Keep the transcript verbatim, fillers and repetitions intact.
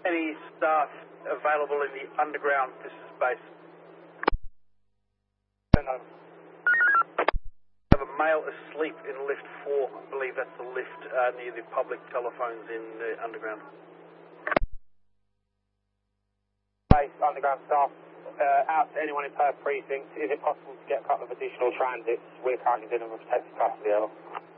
Any staff available in the underground visitor space? No. I have a male asleep in lift four. I believe that's the lift uh, near the public telephones in the underground. Base underground staff uh, out to anyone in Perth precinct. Is it possible to get a couple of additional transits? We're currently dealing with protected custody.